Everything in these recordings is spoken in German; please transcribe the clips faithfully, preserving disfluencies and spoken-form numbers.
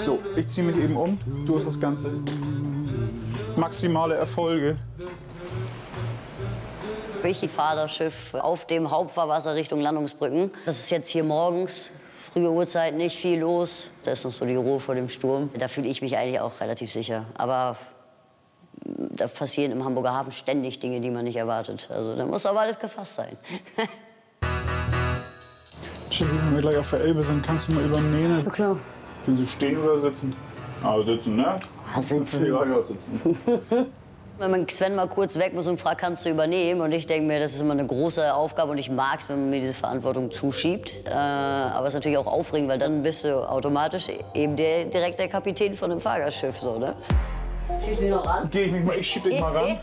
So, ich ziehe mich eben um. Du hast das Ganze. Maximale Erfolge. Ich fahre das Schiff auf dem Hauptfahrwasser Richtung Landungsbrücken. Das ist jetzt hier morgens, frühe Uhrzeit, nicht viel los. Da ist noch so die Ruhe vor dem Sturm. Da fühle ich mich eigentlich auch relativ sicher. Aber da passieren im Hamburger Hafen ständig Dinge, die man nicht erwartet. Also da muss aber alles gefasst sein. Jackie, wenn wir gleich auf der Elbe sind, kannst du mal übernehmen. Ja, klar. Willst du stehen oder sitzen? Ah, sitzen, ne? Ah, sitzen. Ja, ja, sitzen. Wenn man Sven mal kurz weg muss und fragt, kannst du übernehmen? Und ich denke mir, das ist immer eine große Aufgabe und ich mag es, wenn man mir diese Verantwortung zuschiebt. Äh, aber es ist natürlich auch aufregend, weil dann bist du automatisch eben der, direkt der Kapitän von einem Fahrgastschiff. So, ne? Schieb mich noch ran. Geh ich mich mal, ich schieb dich mal ran.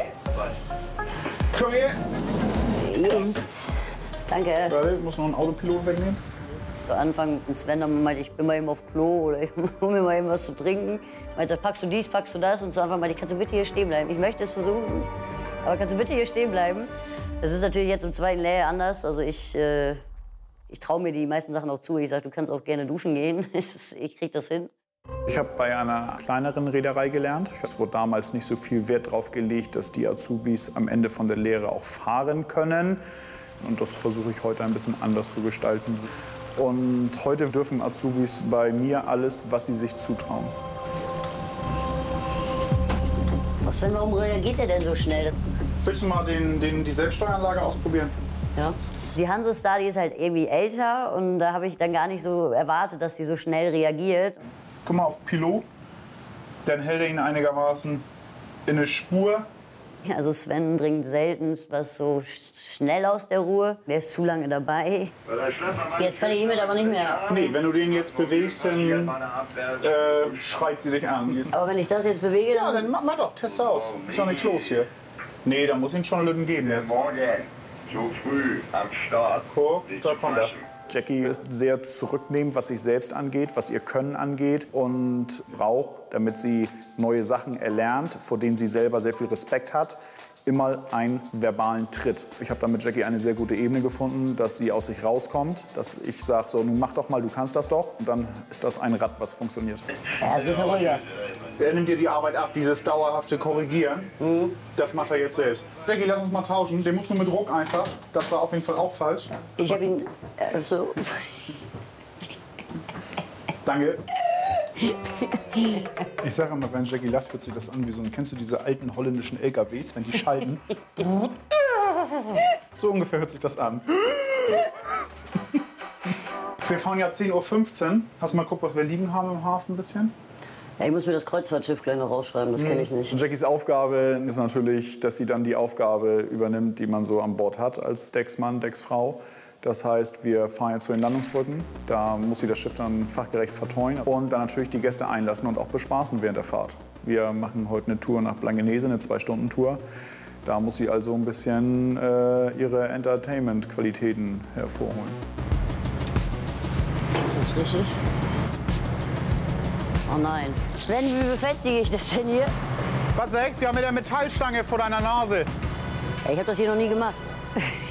Komm her. Yes. Danke. Warte, ich muss noch einen Autopilot wegnehmen. Zu Anfang, Sven dann meinte, ich bin mal eben auf Klo oder ich hol mir mal eben was zu trinken. Meinte, packst du dies, packst du das? Und zu Anfang meinte ich, kannst du bitte hier stehen bleiben? Ich möchte es versuchen, aber kannst du bitte hier stehen bleiben? Das ist natürlich jetzt im zweiten Lehrjahr anders. Also ich, äh, ich traue mir die meisten Sachen auch zu. Ich sage, du kannst auch gerne duschen gehen. Ich krieg das hin. Ich habe bei einer kleineren Reederei gelernt. Es wurde damals nicht so viel Wert darauf gelegt, dass die Azubis am Ende von der Lehre auch fahren können. Und das versuche ich heute ein bisschen anders zu gestalten. Und heute dürfen Azubis bei mir alles, was sie sich zutrauen. Was denn, warum reagiert er denn so schnell? Willst du mal den, den, die Selbststeueranlage ausprobieren? Ja. Die Hansestar, die ist halt irgendwie älter und da habe ich dann gar nicht so erwartet, dass die so schnell reagiert. Guck mal auf Pilot, dann hält er ihn einigermaßen in eine Spur. Also Sven bringt selten was so schnell aus der Ruhe. Der ist zu lange dabei. Jetzt kann ich hiermit aber nicht mehr. Nee, wenn du den jetzt bewegst, dann äh, schreit sie dich an. Aber wenn ich das jetzt bewege, Ja, dann... dann mach, mach doch, test aus. Ist doch nichts los hier. Nee, da muss ihn schon Lütten geben jetzt. Morgen, so früh am Start. Guck, da kommt er. Jackie ist sehr zurücknehmend, was sich selbst angeht, was ihr Können angeht und braucht, damit sie neue Sachen erlernt, vor denen sie selber sehr viel Respekt hat, immer einen verbalen Tritt. Ich habe da mit Jackie eine sehr gute Ebene gefunden, dass sie aus sich rauskommt, dass ich sage, so, nun mach doch mal, du kannst das doch. Und dann ist das ein Rad, was funktioniert. Ja, ist ein bisschen ruhiger. Er nimmt dir die Arbeit ab, dieses dauerhafte Korrigieren. Mhm. Das macht er jetzt selbst. Jackie, lass uns mal tauschen. Den musst du mit Druck einfach. Das war auf jeden Fall auch falsch. Ich habe ihn äh, so... Danke. Ich sage immer, wenn Jackie lacht, hört sich das an wie so ein... Kennst du diese alten holländischen L K Ws, wenn die schalten? So ungefähr hört sich das an. Wir fahren ja zehn Uhr fünfzehn. Hast du mal geguckt, was wir liegen haben im Hafen ein bisschen? Ja, ich muss mir das Kreuzfahrtschiff gleich noch rausschreiben, das kenne ich nicht. Und Jackies Aufgabe ist natürlich, dass sie dann die Aufgabe übernimmt, die man so an Bord hat als Decksmann, Decksfrau. Das heißt, wir fahren jetzt zu den Landungsbrücken. Da muss sie das Schiff dann fachgerecht verteuen und dann natürlich die Gäste einlassen und auch bespaßen während der Fahrt. Wir machen heute eine Tour nach Blankenese, eine Zwei-Stunden-Tour. Da muss sie also ein bisschen äh, ihre Entertainment-Qualitäten hervorholen. Das ist richtig. Oh nein. Sven, wie befestige ich das denn hier? Was sagst du? Ja, mit der Metallstange vor deiner Nase. Ja, ich habe das hier noch nie gemacht.